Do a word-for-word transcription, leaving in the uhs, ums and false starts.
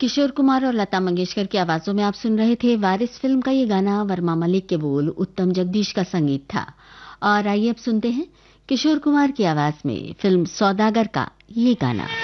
किशोर कुमार और लता मंगेशकर की आवाजों में आप सुन रहे थे वारिस फिल्म का ये गाना। वर्मा मलिक के बोल, उत्तम जगदीश का संगीत था। और आइए अब सुनते हैं किशोर कुमार की आवाज में फिल्म सौदागर का ये गाना।